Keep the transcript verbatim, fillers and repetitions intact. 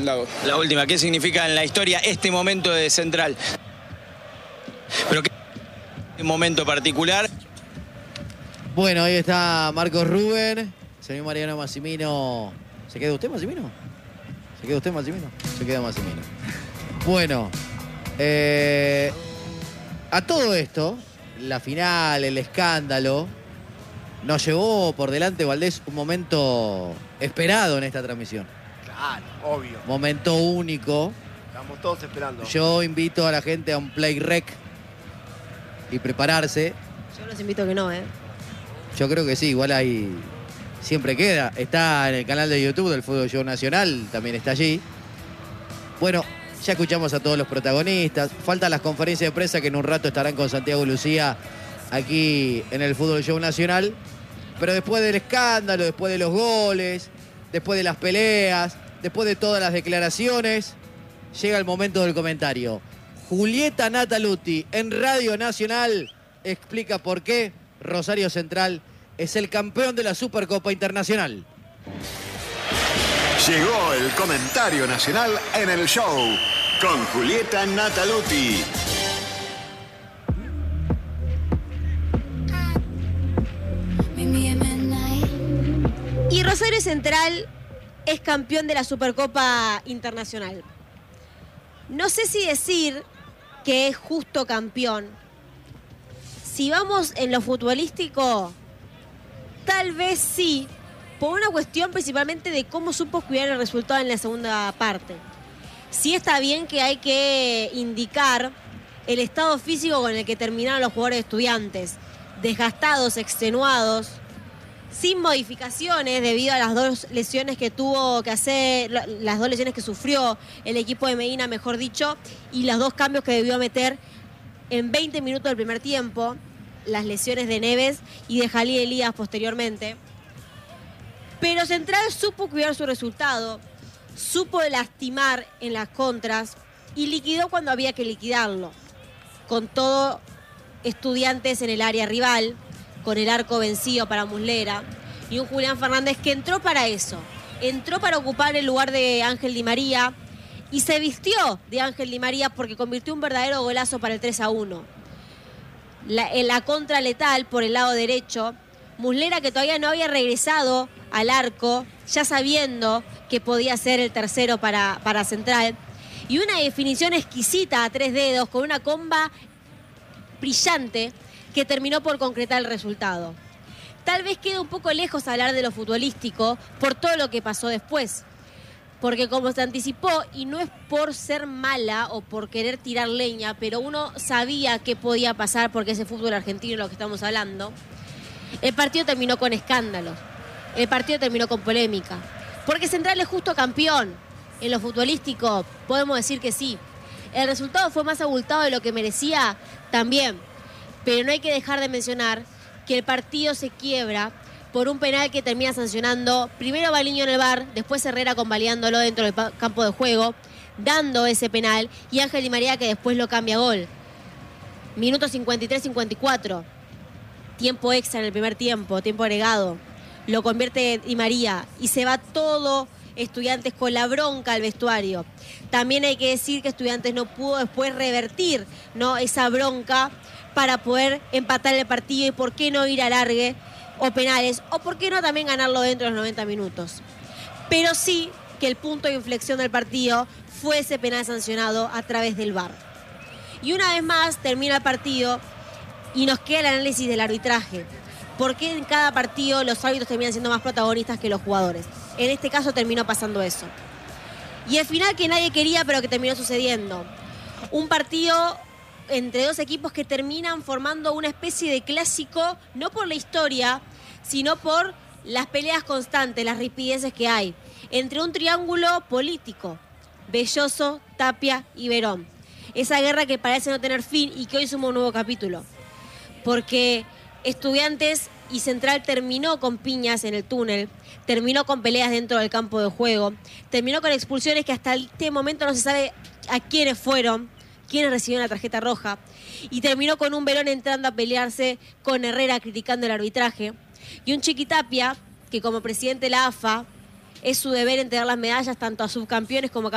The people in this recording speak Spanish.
Lago. La última, ¿qué significa en la historia este momento de Central? ¿Pero qué momento particular? Bueno, ahí está Marcos Rubén, señor Mariano Massimino. ¿Se queda usted, Massimino? ¿Se queda usted, Massimino? Se queda Massimino. Bueno, eh, a todo esto, la final, el escándalo, nos llevó por delante, Valdés, un momento esperado en esta transmisión. Claro, obvio. Momento único. Estamos todos esperando. Yo invito a la gente a un play rec y prepararse. Yo los invito a que no, ¿eh? Yo creo que sí, igual ahí siempre queda. Está en el canal de YouTube del Fútbol Show Nacional, también está allí. Bueno, ya escuchamos a todos los protagonistas. Faltan las conferencias de prensa que en un rato estarán con Santiago Lucía aquí en el Fútbol Show Nacional. Pero después del escándalo, después de los goles, después de las peleas, después de todas las declaraciones, llega el momento del comentario. Julieta Nataluti en Radio Nacional explica por qué Rosario Central es el campeón de la Supercopa Internacional. Llegó el comentario nacional en el show con Julieta Nataluti. Y Rosario Central es campeón de la Supercopa Internacional. No sé si decir que es justo campeón. Si vamos en lo futbolístico, tal vez sí, por una cuestión principalmente de cómo supo cuidar el resultado en la segunda parte. Sí está bien que hay que indicar el estado físico con el que terminaron los jugadores Estudiantes, desgastados, extenuados, sin modificaciones debido a las dos lesiones que tuvo que hacer, las dos lesiones que sufrió el equipo de Medina, mejor dicho, y los dos cambios que debió meter en veinte minutos del primer tiempo, las lesiones de Neves y de Jalí Elías posteriormente. Pero Central supo cuidar su resultado, supo lastimar en las contras y liquidó cuando había que liquidarlo, con todo Estudiantes en el área rival, con el arco vencido para Muslera, y un Julián Fernández que entró para eso, entró para ocupar el lugar de Ángel Di María y se vistió de Ángel Di María porque convirtió un verdadero golazo para el tres a uno. La, en la contra letal por el lado derecho, Muslera que todavía no había regresado al arco, ya sabiendo que podía ser el tercero para, para Central, y una definición exquisita a tres dedos con una comba brillante que terminó por concretar el resultado. Tal vez quede un poco lejos hablar de lo futbolístico por todo lo que pasó después, porque como se anticipó, y no es por ser mala o por querer tirar leña, pero uno sabía qué podía pasar porque ese fútbol argentino es lo que estamos hablando, el partido terminó con escándalos, el partido terminó con polémica, porque Central es justo campeón. En lo futbolístico podemos decir que sí. El resultado fue más abultado de lo que merecía también, pero no hay que dejar de mencionar que el partido se quiebra por un penal que termina sancionando primero Baliño en el V A R, después Herrera convalidándolo dentro del campo de juego, dando ese penal, y Ángel Di María que después lo cambia a gol. Minuto cincuenta y tres cincuenta y cuatro, tiempo extra en el primer tiempo, tiempo agregado, lo convierte Di María y se va todo Estudiantes con la bronca al vestuario. También hay que decir que Estudiantes no pudo después revertir, ¿no?, esa bronca para poder empatar el partido y por qué no ir a alargue o penales, o por qué no también ganarlo dentro de los noventa minutos. Pero sí que el punto de inflexión del partido fue ese penal sancionado a través del V A R. Y una vez más termina el partido y nos queda el análisis del arbitraje. ¿Por qué en cada partido los árbitros terminan siendo más protagonistas que los jugadores? En este caso terminó pasando eso. Y el final que nadie quería, pero que terminó sucediendo. Un partido entre dos equipos que terminan formando una especie de clásico, no por la historia, sino por las peleas constantes, las ripideces que hay, entre un triángulo político, Belloso, Tapia y Verón. Esa guerra que parece no tener fin y que hoy suma un nuevo capítulo. Porque Estudiantes y Central terminó con piñas en el túnel, terminó con peleas dentro del campo de juego, terminó con expulsiones que hasta este momento no se sabe a quiénes fueron, quiénes recibieron la tarjeta roja, y terminó con un Verón entrando a pelearse con Herrera criticando el arbitraje, y un Chiquitapia que como presidente de la A F A es su deber entregar las medallas tanto a subcampeones como a